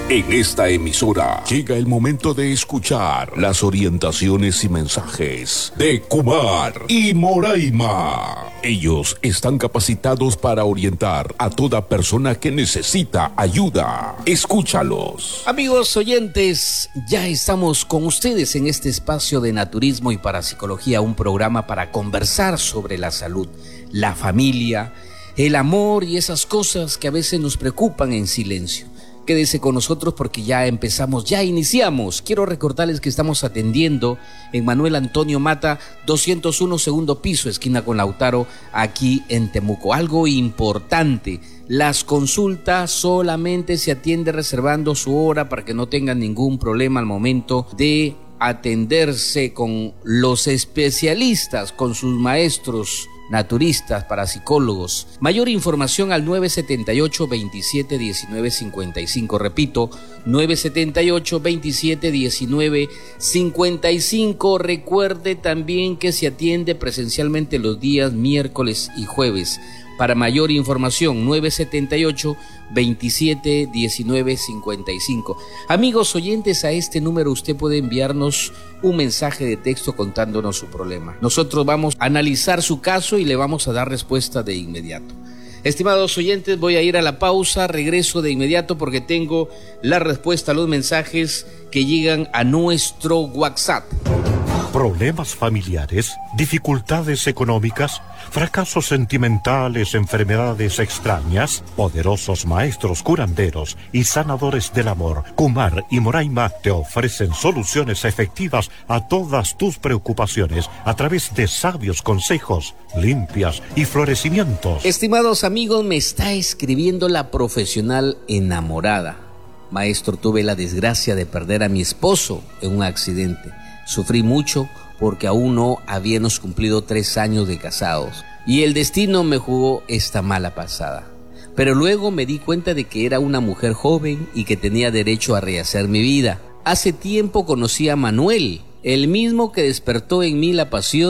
En esta emisora llega el momento de escuchar las orientaciones y mensajes de Kumar y Moraima. Ellos están capacitados para orientar a toda persona que necesita ayuda. Escúchalos. Amigos oyentes, ya estamos con ustedes en este espacio de naturismo y parapsicología, un programa para conversar sobre la salud, la familia, el amor y esas cosas que a veces nos preocupan en silencio. Quédese con nosotros porque ya empezamos, ya iniciamos. Quiero recordarles que estamos atendiendo en Manuel Antonio Mata, 201 segundo piso, esquina con Lautaro, aquí en Temuco. Algo importante, las consultas solamente se atiende reservando su hora para que no tengan ningún problema al momento de atenderse con los especialistas, con sus maestros naturistas, parapsicólogos. Mayor información al 978-27-19-55. Repito, 978-27-19-55. Recuerde también que se atiende presencialmente los días miércoles y jueves. Para mayor información, 978-27-19-55. Amigos oyentes, a este número usted puede enviarnos un mensaje de texto contándonos su problema. Nosotros vamos a analizar su caso y le vamos a dar respuesta de inmediato. Estimados oyentes, voy a ir a la pausa, regreso de inmediato porque tengo la respuesta a los mensajes que llegan a nuestro WhatsApp. ¿Problemas familiares? ¿Dificultades económicas? ¿Fracasos sentimentales? ¿Enfermedades extrañas? Poderosos maestros curanderos y sanadores del amor, Kumar y Moraima, te ofrecen soluciones efectivas a todas tus preocupaciones a través de sabios consejos, limpias y florecimientos. Estimados amigos, me está escribiendo la profesional enamorada. Maestro, tuve la desgracia de perder a mi esposo en un accidente. Sufrí mucho porque aún no habíamos cumplido 3 años de casados y el destino me jugó esta mala pasada. Pero luego me di cuenta de que era una mujer joven y que tenía derecho a rehacer mi vida. Hace tiempo conocí a Manuel, el mismo que despertó en mí la pasión